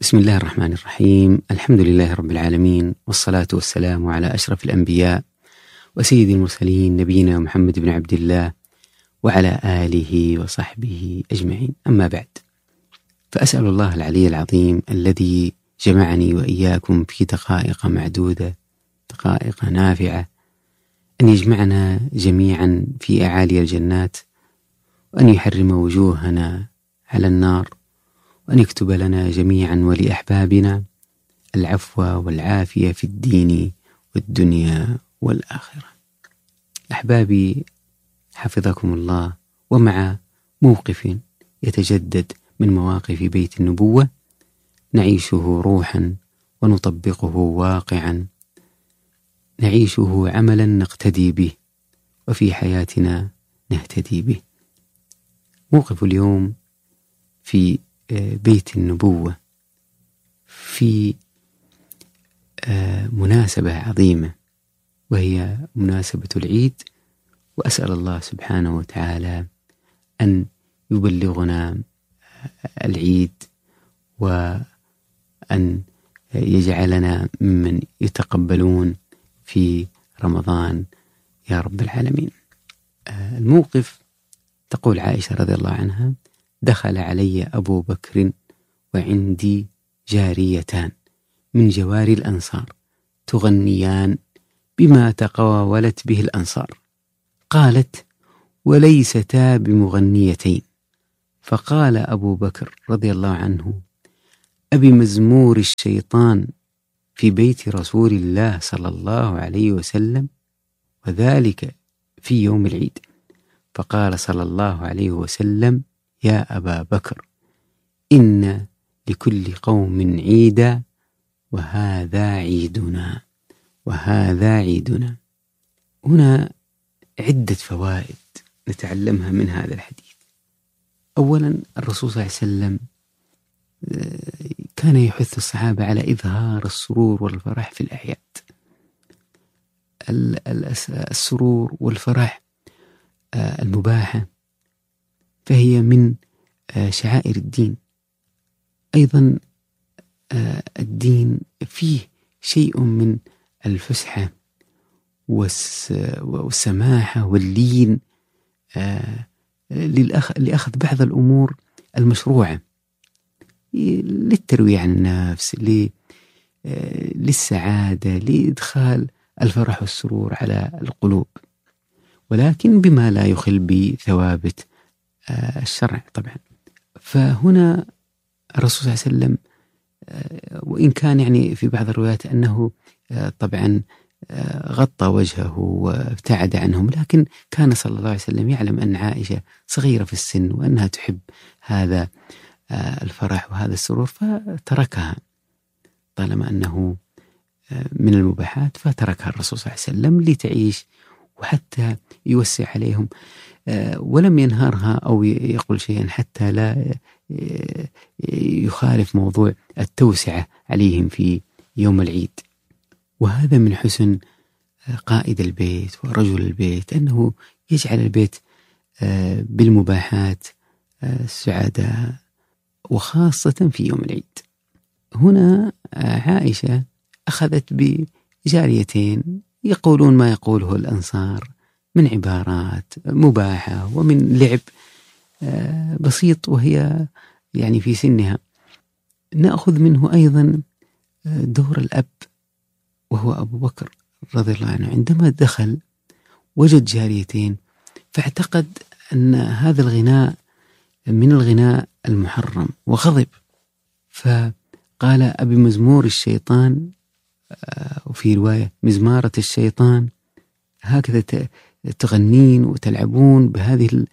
بسم الله الرحمن الرحيم. الحمد لله رب العالمين، والصلاة والسلام على أشرف الأنبياء وسيد المرسلين نبينا محمد بن عبد الله وعلى آله وصحبه أجمعين. أما بعد، فأسأل الله العلي العظيم الذي جمعني وإياكم في دقائق معدودة، دقائق نافعة، أن يجمعنا جميعا في أعالي الجنات، وأن يحرم وجوهنا على النار، وأن يكتب لنا جميعا ولأحبابنا العفو والعافية في الدين والدنيا والآخرة. أحبابي حفظكم الله، ومع موقف يتجدد من مواقف بيت النبوة نعيشه روحا ونطبقه واقعا، نعيشه عملا نقتدي به، وفي حياتنا نهتدي به. موقف اليوم في بيت النبوة في مناسبة عظيمة، وهي مناسبة العيد، وأسأل الله سبحانه وتعالى أن يبلغنا العيد، وأن يجعلنا ممن يتقبلون في رمضان يا رب العالمين. الموقف تقول عائشة رضي الله عنها: دخل علي أبو بكر وعندي جاريتان من جواري الأنصار تغنيان بما تقاولت به الأنصار. قالت: وليستا بمغنيتين. فقال أبو بكر رضي الله عنه: أبي مزمور الشيطان في بيت رسول الله صلى الله عليه وسلم، وذلك في يوم العيد. فقال صلى الله عليه وسلم: يا أبا بكر، إن لكل قوم عيدا، وهذا عيدنا، وهذا عيدنا. هنا عدة فوائد نتعلمها من هذا الحديث. أولا، الرسول صلى الله عليه وسلم كان يحث الصحابة على إظهار السرور والفرح في الأعياد. السرور والفرح المباحة فهي من شعائر الدين. أيضا الدين فيه شيء من الفسحة والسماحة واللين لأخذ بعض الأمور المشروعة للترويع عن النفس، للسعادة، لإدخال الفرح والسرور على القلوب، ولكن بما لا يخل بثوابت الشرع طبعا. فهنا الرسول صلى الله عليه وسلم، وإن كان يعني في بعض الروايات أنه طبعا غطى وجهه وابتعد عنهم، لكن كان صلى الله عليه وسلم يعلم أن عائشة صغيرة في السن وأنها تحب هذا الفرح وهذا السرور، فتركها طالما أنه من المباحات، فتركها الرسول صلى الله عليه وسلم لتعيش وحتى يوسع عليهم، ولم ينهارها أو يقول شيئا حتى لا يخالف موضوع التوسعة عليهم في يوم العيد. وهذا من حسن قائد البيت ورجل البيت، أنه يجعل البيت بالمباحات سعادة، وخاصة في يوم العيد. هنا عائشة أخذت بجاريتين يقولون ما يقوله الأنصار من عبارات مباحة ومن لعب بسيط، وهي يعني في سنها. نأخذ منه أيضا دور الأب، وهو أبو بكر رضي الله عنه، عندما دخل وجد جاريتين فاعتقد أن هذا الغناء من الغناء المحرم وغضب، فقال: أبي مزمور الشيطان، وفي رواية مزمارة الشيطان، هكذا تغنين وتلعبون بهذه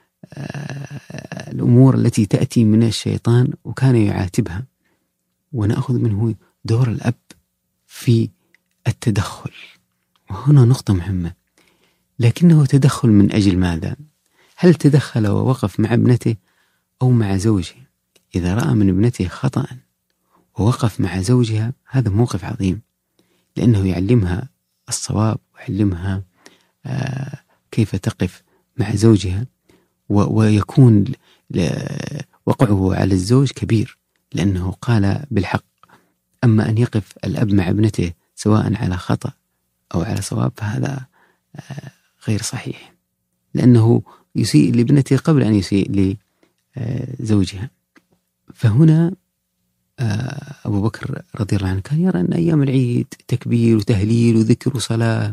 الأمور التي تأتي من الشيطان، وكان يعاتبها. ونأخذ منه دور الأب في التدخل، وهنا نقطة مهمة، لكنه تدخل من أجل ماذا؟ هل تدخل ووقف مع ابنته أو مع زوجه؟ إذا رأى من ابنته خطأ ووقف مع زوجها، هذا موقف عظيم، لأنه يعلمها الصواب ويعلمها كيف تقف مع زوجها، ويكون وقعه على الزوج كبير، لأنه قال بالحق. أما أن يقف الأب مع ابنته سواء على خطأ أو على صواب فهذا غير صحيح، لأنه يسيء لابنته قبل أن يسيء لزوجها. فهنا أبو بكر رضي الله عنه كان يرى أن أيام العيد تكبير وتهليل وذكر وصلاة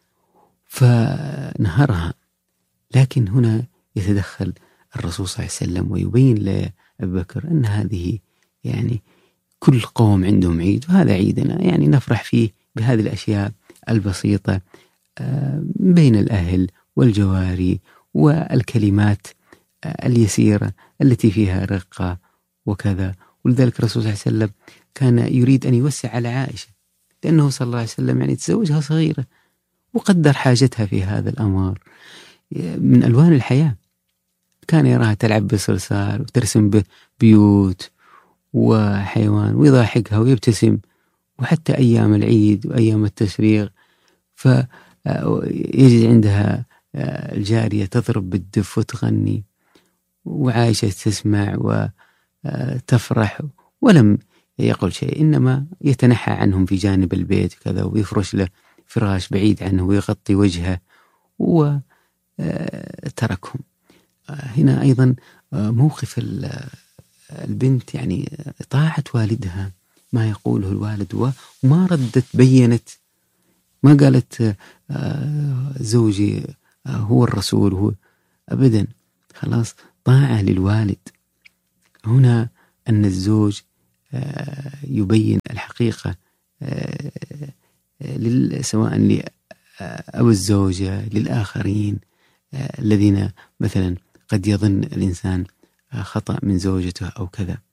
فنهرها، لكن هنا يتدخل الرسول صلى الله عليه وسلم ويبين لأبي بكر أن هذه يعني كل قوم عندهم عيد وهذا عيدنا، يعني نفرح فيه بهذه الأشياء البسيطة بين الأهل والجواري والكلمات اليسيرة التي فيها رقة وكذا. ولذلك الرسول صلى الله عليه وسلم كان يريد أن يوسع على عائشة، لأنه صلى الله عليه وسلم يعني تزوجها صغيرة وقدر حاجتها في هذا الأمر من ألوان الحياة. كان يراها تلعب بالصلصال وترسم بيوت وحيوان ويضحكها ويبتسم، وحتى أيام العيد وأيام التشريق فيجد عندها الجارية تضرب بالدف وتغني وعائشة تسمع وتفرح، ولم يقل شيء، إنما يتنحى عنهم في جانب البيت كذا ويفرش له فراش بعيد عنه ويغطي وجهه وتركهم. هنا أيضا موقف البنت، يعني طاعة والدها ما يقوله الوالد وما ردت بينت، ما قالت زوجي هو الرسول هو، أبدا، خلاص طاعة للوالد. هنا أن الزوج يبين الحقيقة سواء لأو الزوجة للآخرين الذين مثلا قد يظن الإنسان خطأ من زوجته أو كذا.